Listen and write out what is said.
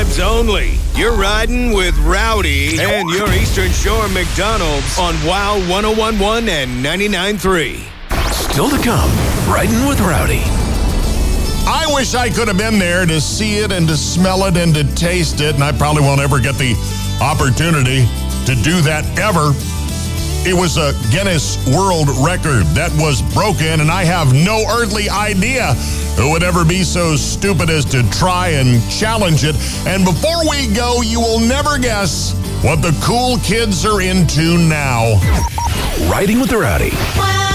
vibes only. You're riding with Rowdy and your Eastern Shore McDonald's on WOW 1011 and 99.3. Still to come, Riding with Rowdy. I wish I could have been there to see it and to smell it and to taste it, and I probably won't ever get the opportunity to do that ever. It was a Guinness World Record that was broken, and I have no earthly idea who would ever be so stupid as to try and challenge it. And before we go, you will never guess what the cool kids are into now. Riding with Rowdy.